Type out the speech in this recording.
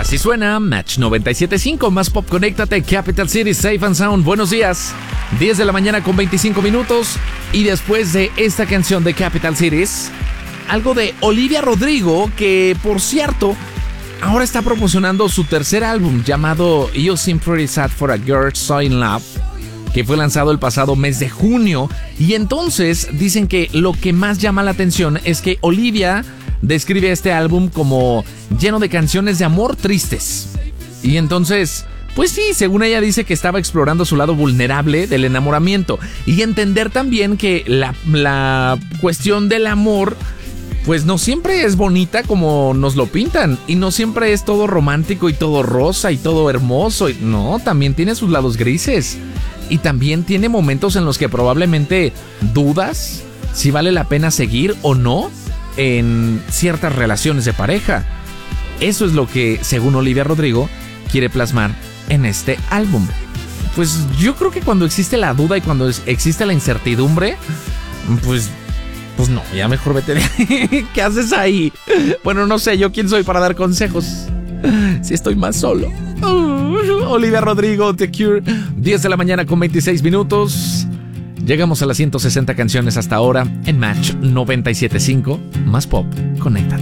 Así suena Match 97.5, más pop, conéctate, Capital City, Safe and Sound. Buenos días, 10 de la mañana con 25 minutos. Y después de esta canción de Capital Cities, algo de Olivia Rodrigo, que por cierto, ahora está promocionando su tercer álbum llamado You Seem Pretty Sad for a Girl So In Love, que fue lanzado el pasado mes de junio. Y entonces dicen que lo que más llama la atención es que Olivia describe este álbum como lleno de canciones de amor tristes. Y entonces, pues sí, según ella dice que estaba explorando su lado vulnerable del enamoramiento y entender también que la cuestión del amor pues no siempre es bonita como nos lo pintan, y no siempre es todo romántico y todo rosa y todo hermoso. No, también tiene sus lados grises y también tiene momentos en los que probablemente dudas si vale la pena seguir o no en ciertas relaciones de pareja. Eso es lo que, según Olivia Rodrigo, quiere plasmar en este álbum. Pues yo creo que cuando existe la duda y cuando existe la incertidumbre, pues no, ya mejor vete de ahí. ¿Qué haces ahí? Bueno, no sé, yo quién soy para dar consejos si estoy más solo. Olivia Rodrigo, The Cure, 10 de la mañana con 26 minutos. Llegamos a las 160 canciones hasta ahora en Match 97.5, más pop, conéctate.